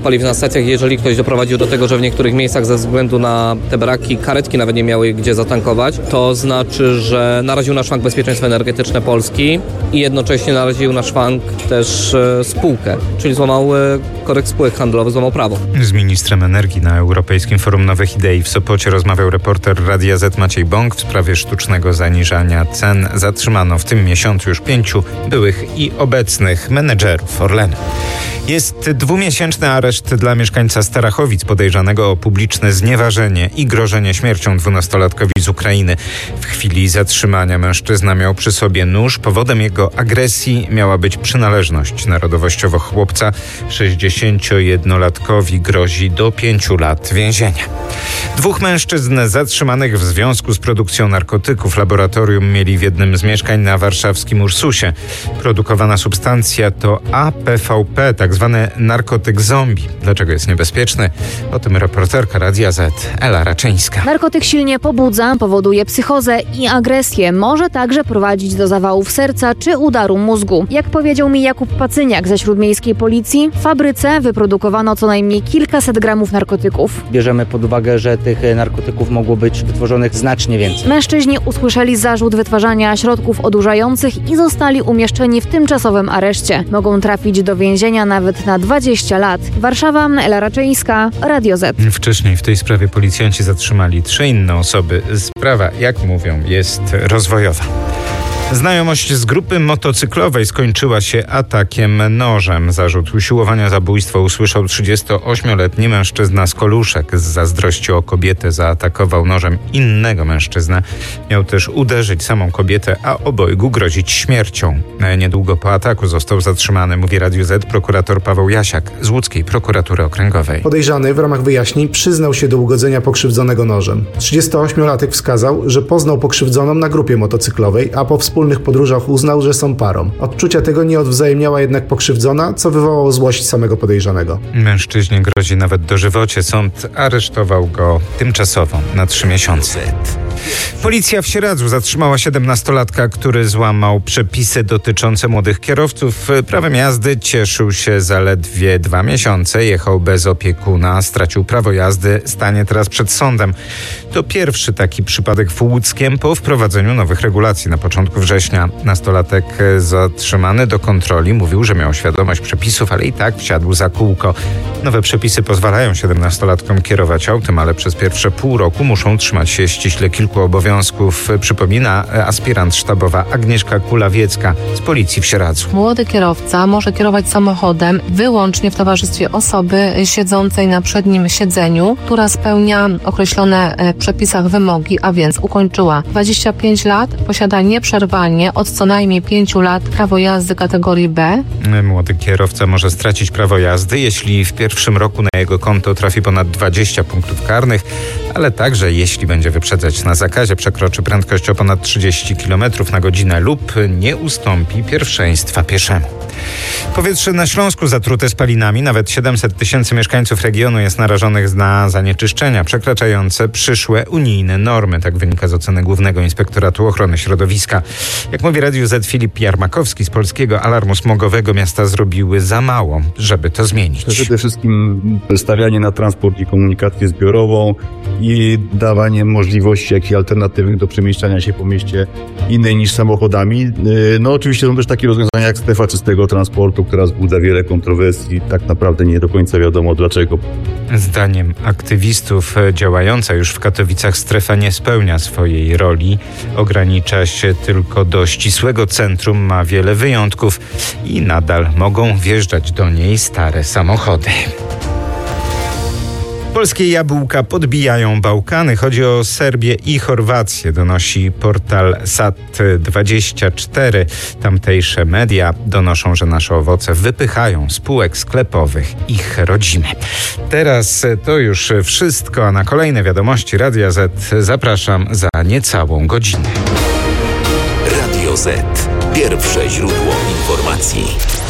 paliw na stacjach. Jeżeli ktoś doprowadził do tego, że w niektórych miejscach ze względu na te braki karetki nawet nie miały gdzie zatankować, to znaczy, że naraził na szwank bezpieczeństwo energetyczne Polski i jednocześnie naraził na szwank też spółkę, czyli złamał kodeks spółek handlowych, złamał prawo. Z ministrem energii na Europejskim Forum Nowych Idei w Sopocie rozmawiał reporter Radia Z Maciej Bąk. W sprawie sztucznego zaniżania cen zatrzymano w tym miesiącu już 5 byłych i obecnych menedżerów Orlenu. Jest 2-miesięczny areszt dla mieszkańca Starachowic podejrzanego o publiczne znieważenie i grożenie śmiercią 12-latkowi z Ukrainy. W chwili zatrzymania mężczyzna miał przy sobie nóż. Powodem jego agresji miała być przynależność narodowościowo chłopca. 61-latkowi grozi do 5 lat więzienia. 2 mężczyzn zatrzymanych w związku z produkcją narkotyków laboratorium mieli w jednym z mieszkań na warszawskim Ursusie. Produkowana substancja to APVP, tak zwany narkotyk zombie. Dlaczego jest niebezpieczny? O tym reporterka Radia Z Ela Raczyńska. Narkotyk silnie pobudza, powoduje psychozę i agresję. Może także prowadzić do zawałów serca czy udaru mózgu. Jak powiedział mi Jakub Pacyniak ze śródmiejskiej policji, w fabryce wyprodukowano co najmniej kilkaset gramów narkotyków. Bierzemy pod uwagę, że tych narkotyków mogło być wytworzonych znacznie więcej. Mężczyźni usłyszeli zarzut wytwarzania środków odurzających i zostali umieszczeni w tymczasowym areszcie. Mogą trafić do więzienia nawet na 20 lat. Warszawa, Ela Raczyńska, Radio Z. Wcześniej w tej sprawie policjanci zatrzymali 3 inne osoby. Sprawa, jak mówią, jest rozwojowa. Znajomość z grupy motocyklowej skończyła się atakiem nożem. Zarzut usiłowania zabójstwa usłyszał 38-letni mężczyzna z Koluszek. Z zazdrości o kobietę zaatakował nożem innego mężczyznę. Miał też uderzyć samą kobietę, a obojgu grozić śmiercią. Niedługo po ataku został zatrzymany, mówi Radiu Z prokurator Paweł Jasiak z łódzkiej prokuratury okręgowej. Podejrzany w ramach wyjaśnień przyznał się do ugodzenia pokrzywdzonego nożem. 38-latek wskazał, że poznał pokrzywdzoną na grupie motocyklowej, a po wspólnych podróżach uznał, że są parą. Odczucia tego nie odwzajemniała jednak pokrzywdzona, co wywołało złość samego podejrzanego. Mężczyźnie grozi nawet dożywocie. Sąd aresztował go tymczasowo na 3 miesiące. Policja w Sieradzu zatrzymała 17-latka, który złamał przepisy dotyczące młodych kierowców. Prawem jazdy cieszył się zaledwie 2 miesiące. Jechał bez opiekuna, stracił prawo jazdy, stanie teraz przed sądem. To pierwszy taki przypadek w Łódzkiem po wprowadzeniu nowych regulacji na początku września. Nastolatek zatrzymany do kontroli mówił, że miał świadomość przepisów, ale i tak wsiadł za kółko. Nowe przepisy pozwalają 17-latkom kierować autem, ale przez pierwsze pół roku muszą trzymać się ściśle kilku obowiązków, przypomina aspirant sztabowa Agnieszka Kulawiecka z policji w Sieradzu. Młody kierowca może kierować samochodem wyłącznie w towarzystwie osoby siedzącej na przednim siedzeniu, która spełnia określone w przepisach wymogi, a więc ukończyła 25 lat, posiada nieprzerwanie od co najmniej 5 lat prawo jazdy kategorii B. Młody kierowca może stracić prawo jazdy, jeśli w pierwszym roku na jego konto trafi ponad 20 punktów karnych, ale także jeśli będzie wyprzedzać na zakazie, przekroczy prędkość o ponad 30 km na godzinę lub nie ustąpi pierwszeństwa pieszemu. Powietrze na Śląsku zatrute spalinami. Nawet 700 000 mieszkańców regionu jest narażonych na zanieczyszczenia przekraczające przyszłe unijne normy. Tak wynika z oceny Głównego Inspektoratu Ochrony Środowiska. Jak mówi Radiu Z Filip Jarmakowski z Polskiego Alarmu Smogowego, miasta zrobiły za mało, żeby to zmienić. Przede wszystkim stawianie na transport i komunikację zbiorową i dawanie możliwości jakichś alternatywnych do przemieszczania się po mieście innej niż samochodami. No oczywiście są też takie rozwiązania jak strefa czystego transportu, która wzbudza wiele kontrowersji. Tak naprawdę nie do końca wiadomo dlaczego. Zdaniem aktywistów działająca już w Katowicach strefa nie spełnia swojej roli. Ogranicza się tylko do ścisłego centrum, ma wiele wyjątków i nadal mogą wjeżdżać do niej stare samochody. Polskie jabłka podbijają Bałkany. Chodzi o Serbię i Chorwację, donosi portal SAT24. Tamtejsze media donoszą, że nasze owoce wypychają z półek sklepowych ich rodzime. Teraz to już wszystko, a na kolejne wiadomości Radia Z zapraszam za niecałą godzinę. Radio Z. Pierwsze źródło informacji.